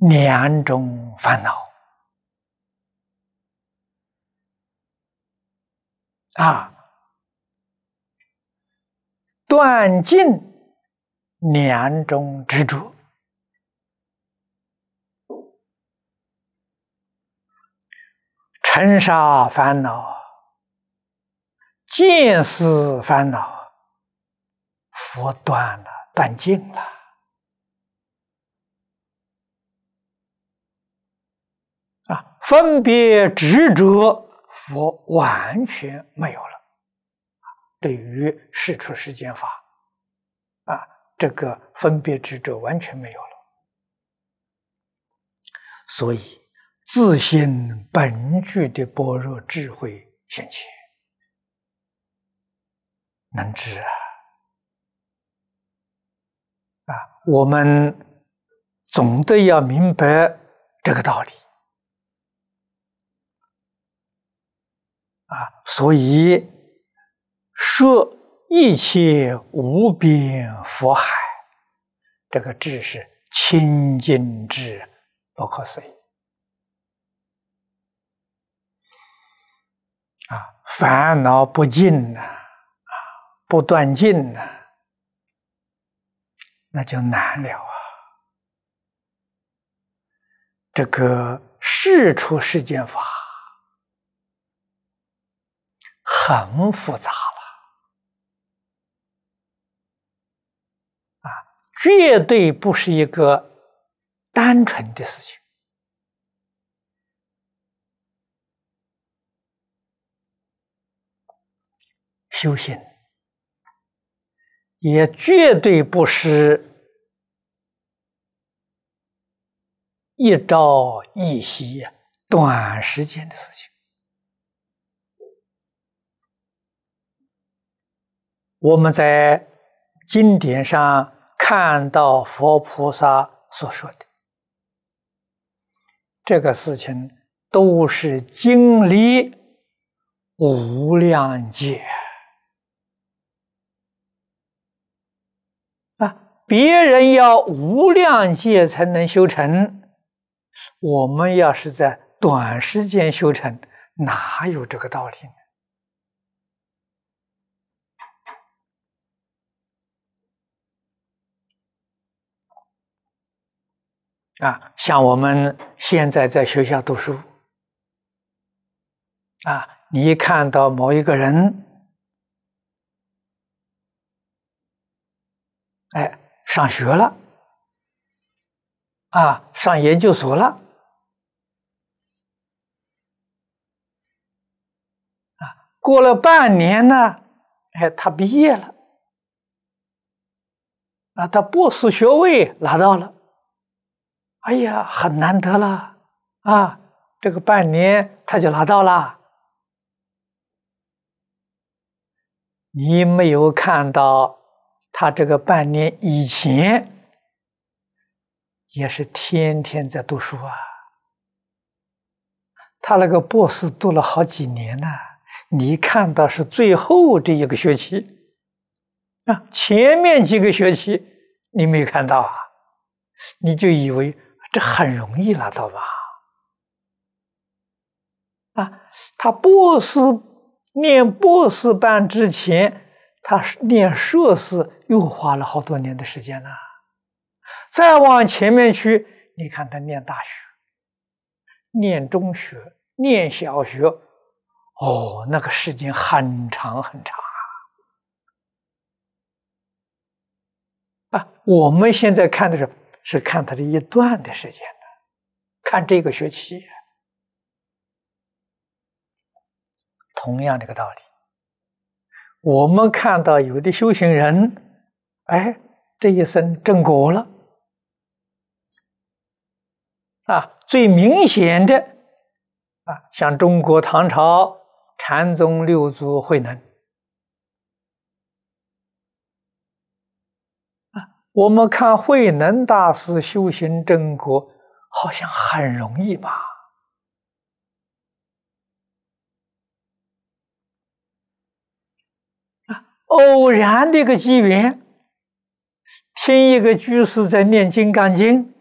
两种烦恼啊，断尽两种执着。尘沙烦恼、见思烦恼，佛断了，断尽了。分别执着，佛完全没有了。对于世出世间法，这个分别执着完全没有了。所以，自性本具的般若智慧现前，能知我们总得要明白这个道理所以说一切无边佛海，这个智是清净智，不可思议烦恼不尽不断尽那就难了这个世出世间法很复杂了绝对不是一个单纯的事情。修行也绝对不是一朝一夕短时间的事情。我们在经典上看到佛菩萨所说的这个事情，都是经历无量劫别人要无量劫才能修成，我们要是在短时间修成，哪有这个道理呢？像我们现在在学校读书你一看到某一个人上学了上研究所了过了半年呢他毕业了他博士学位拿到了，哎呀很难得了这个半年他就拿到了。你没有看到他这个半年以前也是天天在读书他那个博士读了好几年了，你看到是最后这一个学期前面几个学期你没有看到你就以为这很容易拿到吧他念博士班之前，他念硕士又花了好多年的时间了。再往前面去，你看他念大学、念中学、念小学，那个时间很长很长我们现在看的是看他这一段的时间看这个学期。同样这个道理，我们看到有的修行人这一生证果了最明显的像中国唐朝禅宗六祖慧能我们看慧能大师修行正果好像很容易吧偶然的一个机缘，听一个居士在念《金刚经》